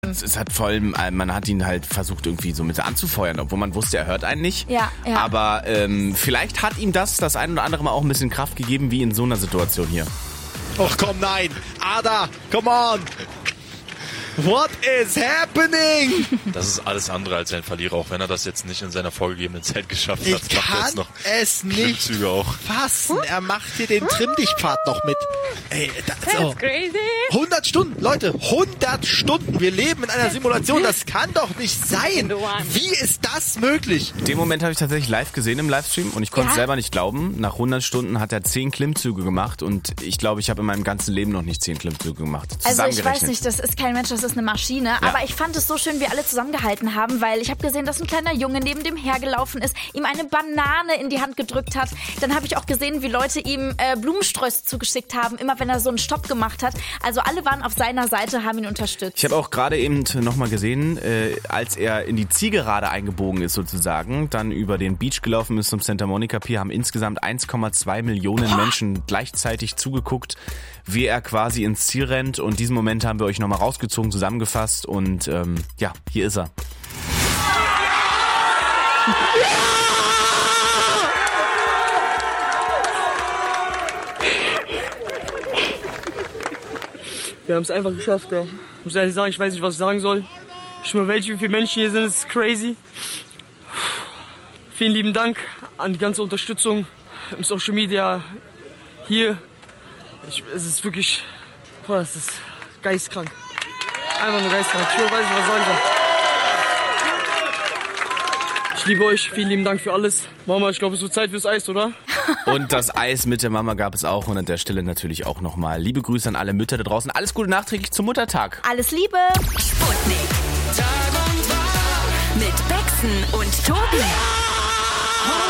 Es hat vor allem, man hat ihn halt versucht irgendwie so mit anzufeuern, obwohl man wusste, er hört einen nicht. Ja. Aber vielleicht hat ihm das ein oder andere Mal auch ein bisschen Kraft gegeben, wie in so einer Situation hier. Ach komm, nein. Ada, come on. What is happening? Das ist alles andere als ein Verlierer, auch wenn er das jetzt nicht in seiner vorgegegebenen Zeit geschafft hat. Ich kann es nicht fassen. Er macht hier den Trimm-Dich-Pfad noch mit. Ey, That's crazy. 100 Stunden, Leute, 100 Stunden. Wir leben in einer Simulation. Das kann doch nicht sein. Wie ist das möglich? Den Moment habe ich tatsächlich live gesehen im Livestream und ich konnte es selber nicht glauben. Nach 100 Stunden hat er 10 Klimmzüge gemacht und ich glaube, ich habe in meinem ganzen Leben noch nicht 10 Klimmzüge gemacht. Also ich weiß nicht, das ist kein Mensch, das ist eine Maschine. Ja. Aber ich fand es so schön, wie alle zusammengehalten haben, weil ich habe gesehen, dass ein kleiner Junge neben dem hergelaufen ist, ihm eine Banane in die Hand gedrückt hat. Dann habe ich auch gesehen, wie Leute ihm Blumensträuße zugeschickt haben, immer wenn er so einen Stopp gemacht hat. Also alle waren auf seiner Seite, haben ihn unterstützt. Ich habe auch gerade eben nochmal gesehen, als er in die Zielgerade eingebogen ist sozusagen, dann über den Beach gelaufen ist zum Santa Monica Pier, haben insgesamt 1,2 Millionen Menschen gleichzeitig zugeguckt, wie er quasi ins Ziel rennt. Und diesen Moment haben wir euch nochmal rausgezogen, zusammengefasst und hier ist er. Wir haben es einfach geschafft, ja. Ich muss ehrlich sagen, ich weiß nicht, was ich sagen soll. Ich schwöre, wie viele Menschen hier sind, es ist crazy. Vielen lieben Dank an die ganze Unterstützung im Social Media hier. Es ist wirklich, es ist geistkrank. Einfach nur geistkrank. Ich weiß nicht, was ich sagen soll. Ich liebe euch, vielen lieben Dank für alles. Mama, ich glaube, es wird Zeit fürs Eis, oder? Und das Eis mit der Mama gab es auch und an der Stelle natürlich auch nochmal liebe Grüße an alle Mütter da draußen. Alles Gute nachträglich zum Muttertag. Alles Liebe. Sputnik. Tag und Tag mit Bexen und Tobi.